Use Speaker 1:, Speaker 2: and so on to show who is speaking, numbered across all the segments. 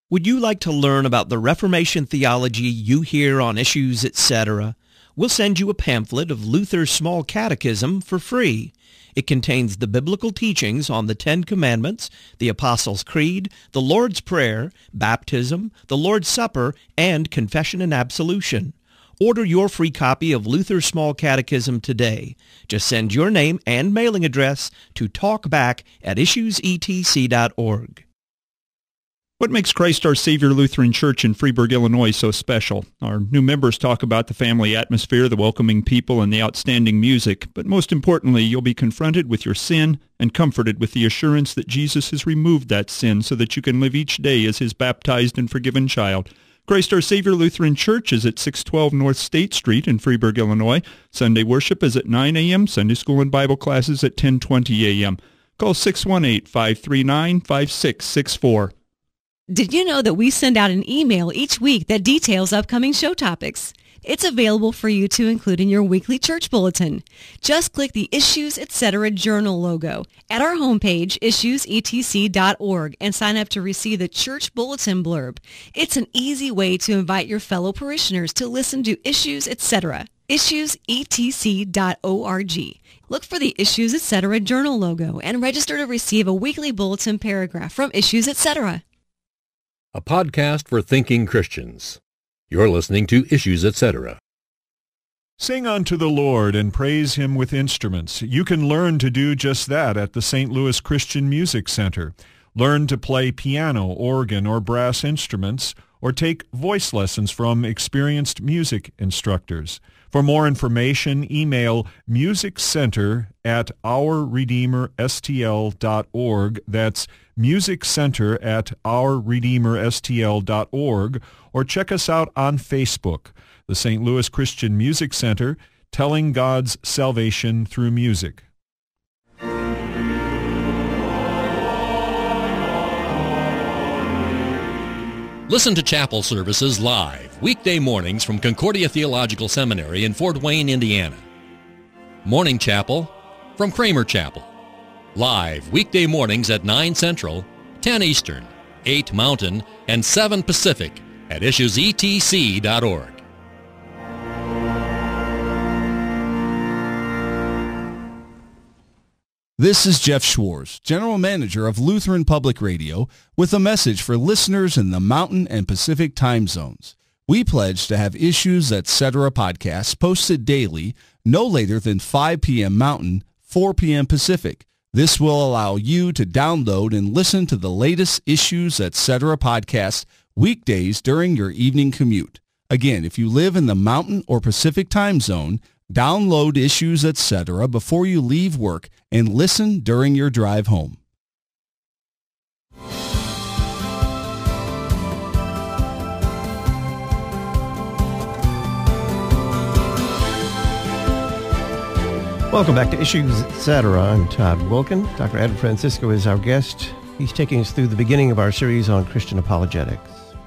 Speaker 1: Would you like to learn about the Reformation theology you hear on Issues, etc.? We'll send you a pamphlet of Luther's Small Catechism for free. It contains the biblical teachings on the Ten Commandments, the Apostles' Creed, the Lord's Prayer, baptism, the Lord's Supper, and confession and absolution. Order your free copy of Luther's Small Catechism today. Just send your name and mailing address to talkback@issuesetc.org.
Speaker 2: What makes Christ Our Savior Lutheran Church in Freeburg, Illinois so special? Our new members talk about the family atmosphere, the welcoming people, and the outstanding music. But most importantly, you'll be confronted with your sin and comforted with the assurance that Jesus has removed that sin so that you can live each day as His baptized and forgiven child. Christ Our Savior Lutheran Church is at 612 North State Street in Freeburg, Illinois. Sunday worship is at 9 a.m., Sunday school and Bible classes at 10:20 a.m. Call 618-539-5664.
Speaker 3: Did you know that we send out an email each week that details upcoming show topics? It's available for you to include in your weekly church bulletin. Just click the Issues Etc. Journal logo at our homepage, issuesetc.org, and sign up to receive the church bulletin blurb. It's an easy way to invite your fellow parishioners to listen to Issues Etc. issuesetc.org. Look for the Issues Etc. Journal logo and register to receive a weekly bulletin paragraph from Issues Etc.
Speaker 4: A podcast for thinking Christians. You're listening to Issues Etc.
Speaker 5: Sing unto the Lord and praise Him with instruments. You can learn to do just that at the St. Louis Christian Music Center. Learn to play piano, organ, or brass instruments, or take voice lessons from experienced music instructors. For more information, email musiccenter@ourredeemerstl.org. That's musiccenter@ourredeemerstl.org, or check us out on Facebook, the St. Louis Christian Music Center, telling God's salvation through music.
Speaker 4: Listen to chapel services live, weekday mornings from Concordia Theological Seminary in Fort Wayne, Indiana. Morning Chapel from Kramer Chapel. Live weekday mornings at 9 Central, 10 Eastern, 8 Mountain, and 7 Pacific at issuesetc.org.
Speaker 6: This is Jeff Schwartz, General Manager of Lutheran Public Radio, with a message for listeners in the Mountain and Pacific time zones. We pledge to have Issues Etc. podcasts posted daily, no later than 5 p.m. Mountain, 4 p.m. Pacific. This will allow you to download and listen to the latest Issues Etc. podcasts weekdays during your evening commute. Again, if you live in the Mountain or Pacific time zone, download Issues Etc. before you leave work and listen during your drive home.
Speaker 7: Welcome back to Issues Etc. I'm Todd Wilkin. Dr. Ed Francisco is our guest. He's taking us through the beginning of our series on Christian apologetics.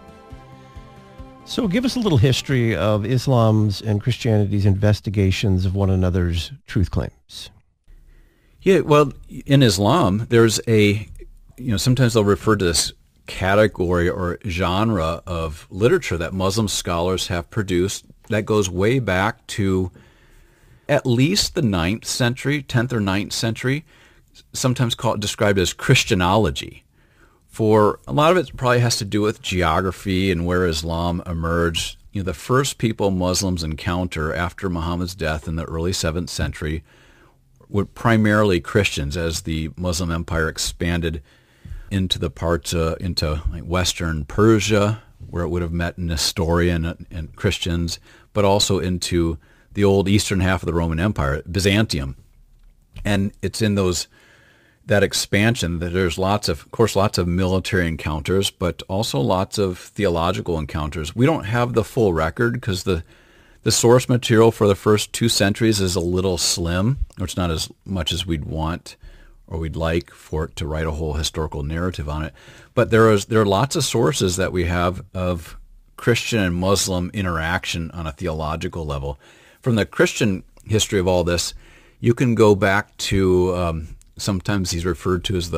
Speaker 7: So give us a little history of Islam's and Christianity's investigations of one another's truth claims.
Speaker 8: Yeah, well, in Islam, there's sometimes they'll refer to this category or genre of literature that Muslim scholars have produced that goes way back to at least the 9th century, 10th or 9th century, sometimes described as Christianology. For a lot of it probably has to do with geography and where Islam emerged. The first people Muslims encounter after Muhammad's death in the early 7th century were primarily Christians as the Muslim empire expanded into the parts, into like Western Persia, where it would have met Nestorian and Christians, but also into the old eastern half of the Roman Empire, Byzantium. And it's in that expansion that there's lots of military encounters, but also lots of theological encounters. We don't have the full record because the source material for the first 2 centuries is a little slim, or it's not as much as we'd want or we'd like for it to write a whole historical narrative on it. But there are lots of sources that we have of Christian and Muslim interaction on a theological level. From the Christian history of all this, you can go back to sometimes he's referred to as the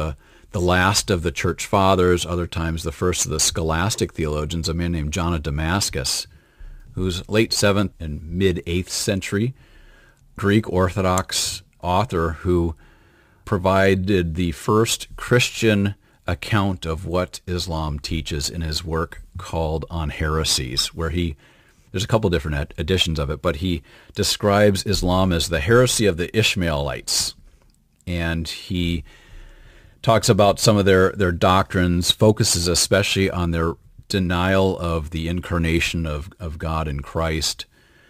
Speaker 8: the last of the church fathers, other times the first of the scholastic theologians, a man named John of Damascus, who's late 7th and mid 8th century Greek Orthodox author who provided the first Christian account of what Islam teaches in his work called On Heresies, where there's a couple different editions of it, but he describes Islam as the heresy of the Ishmaelites. And he talks about some of their doctrines, focuses especially on their denial of the incarnation of God in Christ,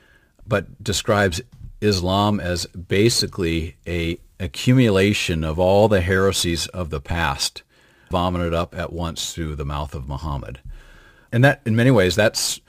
Speaker 8: but describes Islam as basically a accumulation of all the heresies of the past, vomited up at once through the mouth of Muhammad. And that, in many ways,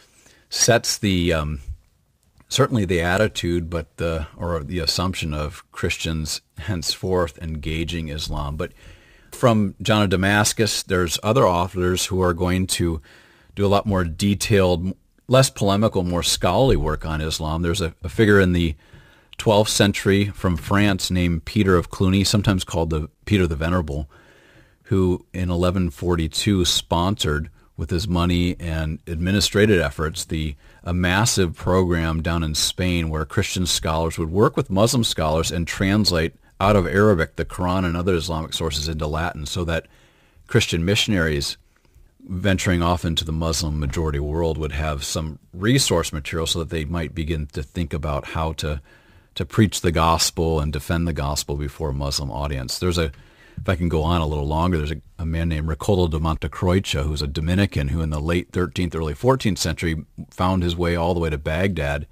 Speaker 8: sets the certainly the attitude, or the assumption of Christians henceforth engaging Islam. But from John of Damascus, there's other authors who are going to do a lot more detailed, less polemical, more scholarly work on Islam. There's a figure in the 12th century from France named Peter of Cluny, sometimes called Peter the Venerable, who in 1142 sponsored with his money and administrative efforts a massive program down in Spain where Christian scholars would work with Muslim scholars and translate out of Arabic the Quran and other Islamic sources into Latin, so that Christian missionaries venturing off into the Muslim majority world would have some resource material so that they might begin to think about how to preach the gospel and defend the gospel before a Muslim audience. If I can go on a little longer, there's a man named Ricoldo de Montecroice, who's a Dominican, who in the late 13th, early 14th century found his way all the way to Baghdad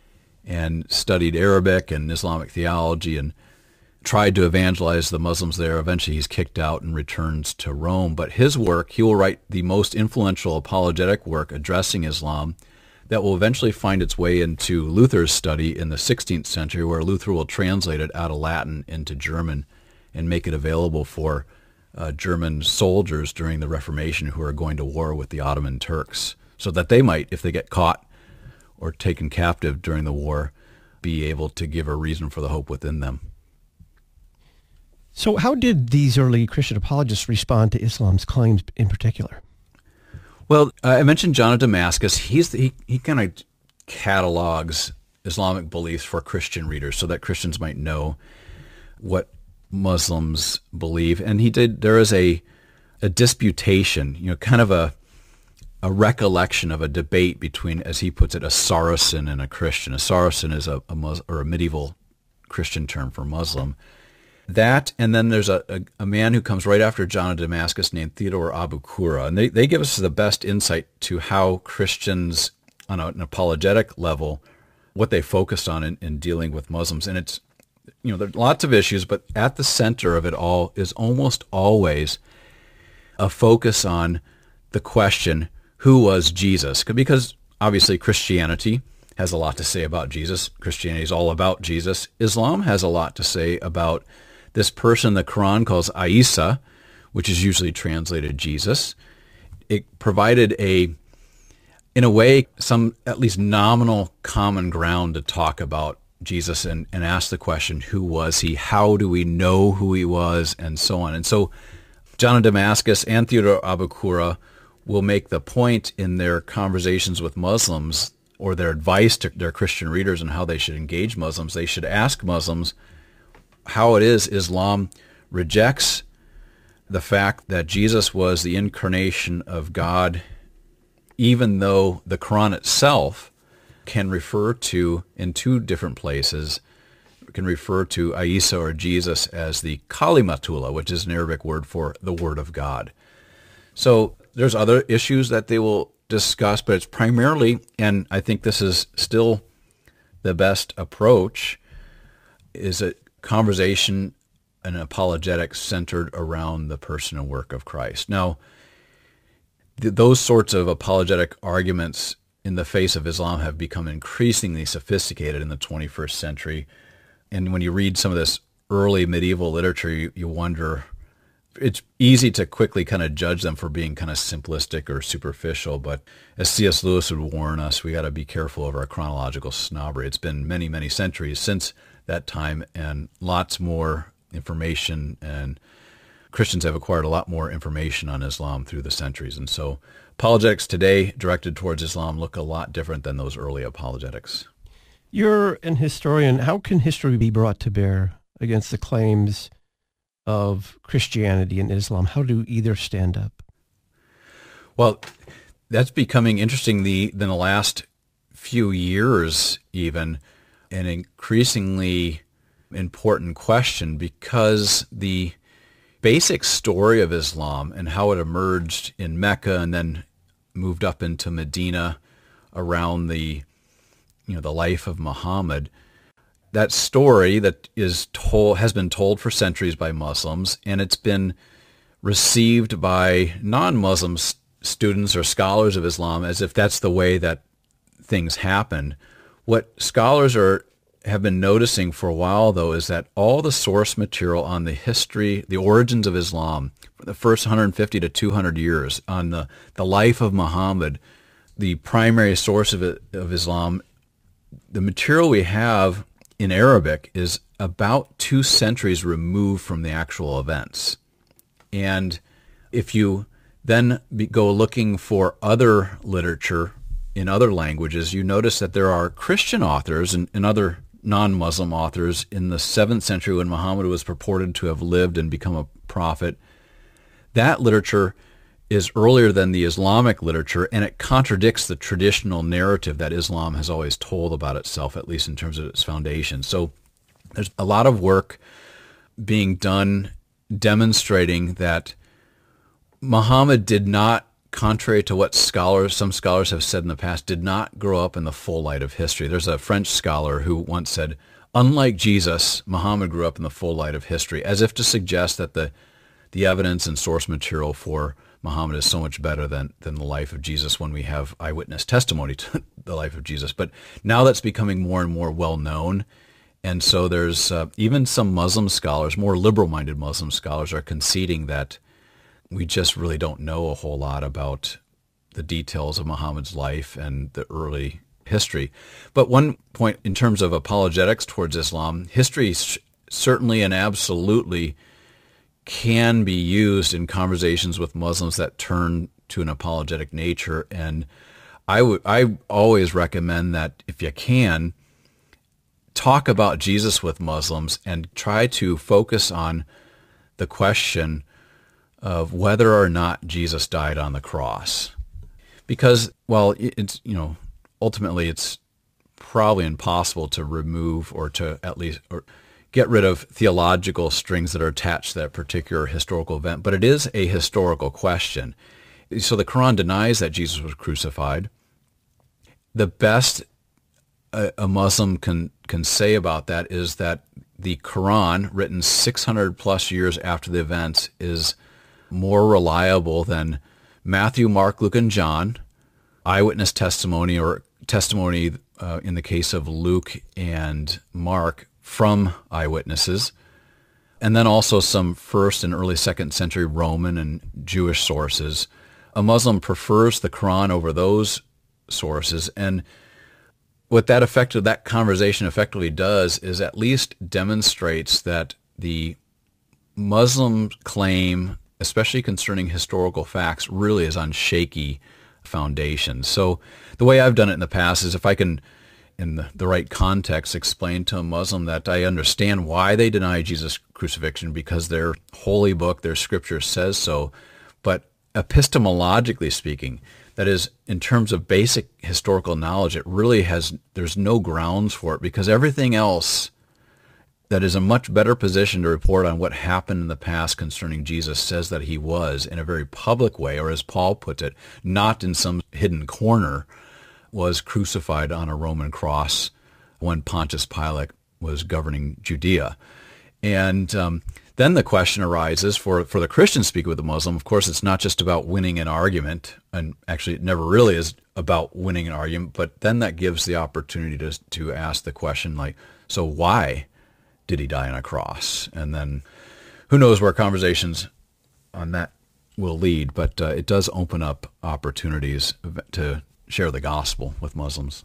Speaker 8: and studied Arabic and Islamic theology and tried to evangelize the Muslims there. Eventually he's kicked out and returns to Rome. But his work, he will write the most influential apologetic work addressing Islam that will eventually find its way into Luther's study in the 16th century, where Luther will translate it out of Latin into German and make it available for German soldiers during the Reformation who are going to war with the Ottoman Turks, so that they might, if they get caught or taken captive during the war, be able to give a reason for the hope within them.
Speaker 7: So how did these early Christian apologists respond to Islam's claims in particular?
Speaker 8: Well, I mentioned John of Damascus. He kind of catalogs Islamic beliefs for Christian readers so that Christians might know what Muslims believe. And there is a disputation, kind of a recollection of a debate between, as he puts it, a Saracen and a Christian. A Saracen is a medieval Christian term for Muslim. That, and then there's a man who comes right after John of Damascus named Theodore Abukura, and they give us the best insight to how Christians, on an apologetic level, what they focused on in dealing with Muslims. And it's, there are lots of issues, but at the center of it all is almost always a focus on the question, who was Jesus? Because obviously Christianity has a lot to say about Jesus. Christianity is all about Jesus. Islam has a lot to say about this person the Quran calls Isa, which is usually translated Jesus. It provided in a way, some at least nominal common ground to talk about Jesus and ask the question, who was he? How do we know who he was? And so on. And so John of Damascus and Theodore Abukura will make the point in their conversations with Muslims, or their advice to their Christian readers on how they should engage Muslims. They should ask Muslims how it is Islam rejects the fact that Jesus was the incarnation of God, even though the Quran itself can refer to, in two different places, can refer to Isa or Jesus as the Kalimatullah, which is an Arabic word for the Word of God. So there's other issues that they will discuss, but it's primarily, and I think this is still the best approach, is a conversation and apologetics centered around the person and work of Christ. Now, those sorts of apologetic arguments in the face of Islam have become increasingly sophisticated in the 21st century. And when you read some of this early medieval literature, you wonder, it's easy to quickly kind of judge them for being kind of simplistic or superficial. But as C.S. Lewis would warn us, we got to be careful of our chronological snobbery. It's been many, many centuries since that time, and lots more information and Christians have acquired a lot more information on Islam through the centuries. And so apologetics today directed towards Islam look a lot different than those early apologetics.
Speaker 7: You're an historian. How can history be brought to bear against the claims of Christianity and Islam? How do either stand up?
Speaker 8: Well, that's becoming interesting in the last few years, even, an increasingly important question, because the basic story of Islam and how it emerged in Mecca and then moved up into Medina around the life of Muhammad, that story that has been told for centuries by Muslims, and it's been received by non-Muslim students or scholars of Islam as if that's the way that things happen. What scholars have been noticing for a while, though, is that all the source material on the history, the origins of Islam, for the first 150 to 200 years, on the life of Muhammad, the primary source of Islam, the material we have in Arabic is about 2 centuries removed from the actual events. And if you then go looking for other literature in other languages, you notice that there are Christian authors and other non-Muslim authors in the 7th century when Muhammad was purported to have lived and become a prophet. That literature is earlier than the Islamic literature, and it contradicts the traditional narrative that Islam has always told about itself, at least in terms of its foundation. So there's a lot of work being done demonstrating that Muhammad did not, contrary to what some scholars have said in the past, did not grow up in the full light of history. There's a French scholar who once said, unlike Jesus, Muhammad grew up in the full light of history, as if to suggest that the evidence and source material for Muhammad is so much better than the life of Jesus when we have eyewitness testimony to the life of Jesus. But now that's becoming more and more well known. And so there's even some Muslim scholars, more liberal-minded Muslim scholars, are conceding that we just really don't know a whole lot about the details of Muhammad's life and the early history. But one point in terms of apologetics towards Islam, history certainly and absolutely can be used in conversations with Muslims that turn to an apologetic nature. And I always recommend that if you can, talk about Jesus with Muslims and try to focus on the question of whether or not Jesus died on the cross. Because, well, it's, ultimately it's probably impossible to remove or to at least get rid of theological strings that are attached to that particular historical event, but it is a historical question. So the Quran denies that Jesus was crucified. The best a Muslim can say about that is that the Quran, written 600 plus years after the events, is more reliable than Matthew, Mark, Luke, and John, eyewitness testimony, or testimony in the case of Luke and Mark from eyewitnesses, and then also some 1st and early 2nd century Roman and Jewish sources. A Muslim prefers the Quran over those sources, and what that conversation effectively does is at least demonstrates that the Muslim claim, especially concerning historical facts, really is on shaky foundation. So the way I've done it in the past is if I can, in the right context, explain to a Muslim that I understand why they deny Jesus' crucifixion, because their holy book, their scripture says so, but epistemologically speaking, that is, in terms of basic historical knowledge, there's no grounds for it, because everything else that is a much better position to report on what happened in the past concerning Jesus says that he was, in a very public way, or as Paul put it, not in some hidden corner, was crucified on a Roman cross when Pontius Pilate was governing Judea. And then the question arises for the Christian speaking with the Muslim. Of course, it's not just about winning an argument, and actually it never really is about winning an argument, but then that gives the opportunity to ask the question, like, so why did he die on a cross? And then who knows where conversations on that will lead, but it does open up opportunities to share the gospel with Muslims.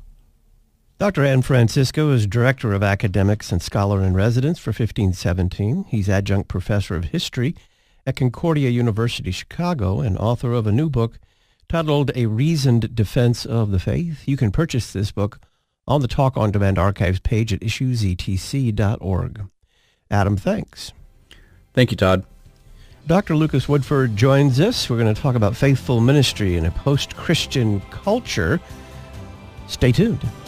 Speaker 7: Dr. Adam Francisco is Director of Academics and Scholar in Residence for 1517. He's Adjunct Professor of History at Concordia University, Chicago, and author of a new book titled A Reasoned Defense of the Faith. You can purchase this book on the Talk On Demand archives page at issuesetc.org. Adam, thanks.
Speaker 8: Thank you, Todd.
Speaker 7: Dr. Lucas Woodford joins us. We're going to talk about faithful ministry in a post-Christian culture. Stay tuned.